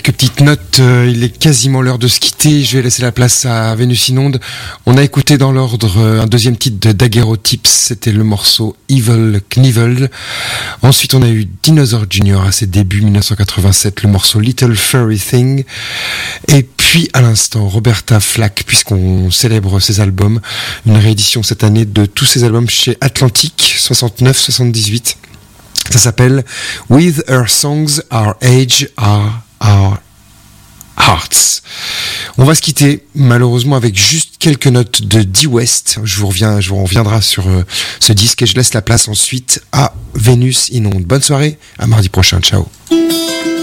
Quelques petites notes, il est quasiment l'heure de se quitter, je vais laisser la place à Vénus Inonde. On a écouté dans l'ordre un deuxième titre de Daguerreotypes, c'était le morceau Evil Knievel. Ensuite on a eu Dinosaur Jr. à ses débuts 1987, le morceau Little Furry Thing. Et puis à l'instant Roberta Flack, puisqu'on célèbre ses albums, une réédition cette année de tous ses albums chez Atlantic, 69-78. Ça s'appelle With Her Songs, Our Age, Our Hearts. On va se quitter malheureusement avec juste quelques notes de Dee West. Je vous reviendrai sur ce disque et je laisse la place ensuite à Vénus Inonde. Bonne soirée, à mardi prochain, ciao.